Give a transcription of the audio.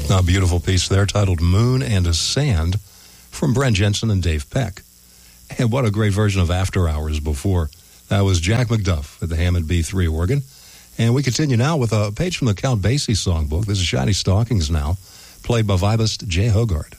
A beautiful piece there titled Moon and a Sand from Brent Jensen and Dave Peck. And what a great version of After Hours before. That was Jack McDuff at the Hammond B3 organ. And we continue now with a page from the Count Basie songbook. This is Shiny Stockings now, played by vibist Jay Hogard.